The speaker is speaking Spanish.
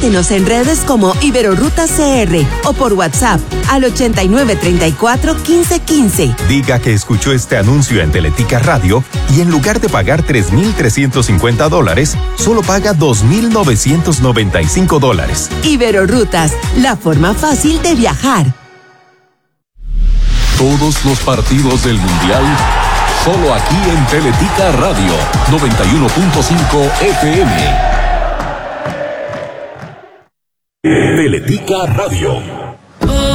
Contáctenos en redes como Iberorutas CR o por WhatsApp al 8934-1515. Diga que escuchó este anuncio en Teletica Radio y en lugar de pagar $3,350, solo paga $2,995. Iberorutas, la forma fácil de viajar. Todos los partidos del Mundial, solo aquí en Teletica Radio, 91.5 FM. Teletica Radio.